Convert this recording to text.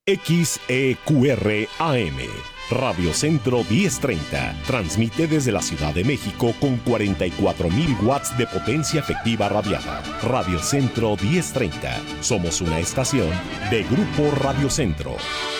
XEQR AM, Radio Centro 1030, transmite desde la Ciudad de México con 44.000 watts de potencia efectiva radiada. Radio Centro 1030, somos una estación de Grupo Radio Centro.